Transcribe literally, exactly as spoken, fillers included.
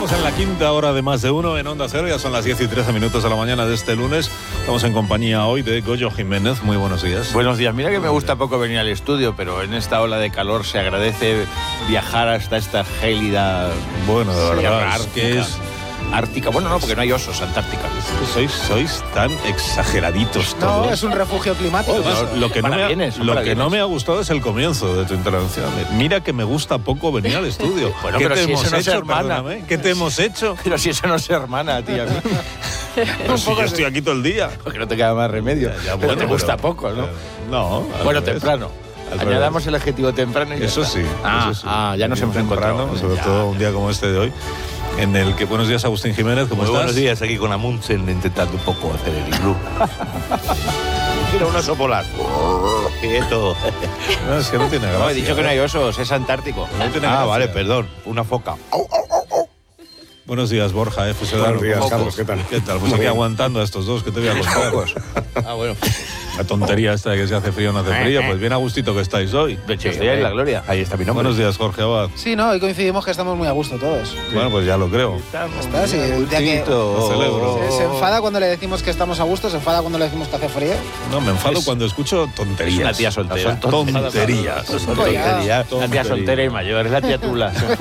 Estamos en la quinta hora de Más de Uno en Onda Cero, ya son las diez y trece minutos de la mañana de este lunes. Estamos en compañía hoy de Goyo Jiménez. Muy buenos días. Buenos días. Mira que me gusta poco venir al estudio, pero en esta ola de calor se agradece viajar hasta esta gélida. Bueno, de verdad, ártica, es que es... Ártica. Bueno, no, porque no hay osos, Antártica. Sois, sois tan exageraditos todos. No, es un refugio climático. Además, lo que, no me, ha, bienes, lo que no me ha gustado es el comienzo de tu intervención. Mira que me gusta poco venir al estudio. Bueno, ¿Qué pero te si hemos eso no hecho? se hermana. Perdóname. ¿Qué te hemos hecho? Pero si eso no es hermana, tía. No, si yo estoy aquí todo el día. Porque no te queda más remedio. Ya, ya, pero bueno, te gusta pero, poco, ¿no? Eh, no. Bueno, revés. temprano. Al Añadamos revés. el adjetivo temprano y ya Eso está. sí. Ah, eso sí. ah, ya nos Bien hemos encontrado. temprano, sobre Ya. todo un día como este de hoy, en el que... Buenos días, Agustín Jiménez, ¿cómo Muy estás? buenos días, aquí con Amundsen intentando un poco hacer el iglú. Quiero un oso polar. Quieto. No, es que no tiene gracia. No, he dicho que no hay ¿eh? osos, es Antártico. No tiene Ah, gracia. vale, perdón. Una foca. Buenos días, Borja, eh, fusilado. Buenos días, Pocos. Carlos, ¿qué tal? ¿Qué tal? Pues aquí aguantando a estos dos que te voy a contar. Ah, bueno. La tontería esta de que si hace frío o no hace frío, pues bien a gustito que estáis hoy. De hecho, estoy en la gloria. Ahí está mi nombre. Buenos días, Jorge Abad. Sí, no, hoy coincidimos que estamos muy a gusto todos. Bueno, pues ya lo creo. Está, sí, ya que Lo celebro. se, se enfada cuando le decimos que estamos a gusto, se enfada cuando le decimos que hace frío. No, me enfado Es- cuando escucho tonterías. Es una tía soltera. Tonterías. Son Oiga. tonterías. La tía soltera y mayor, es la tía Tula.